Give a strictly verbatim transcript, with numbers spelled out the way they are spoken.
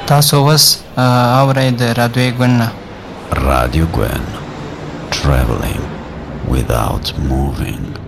تاسو وس اورئ د رادیو ګونا Radio Gwen, traveling without moving.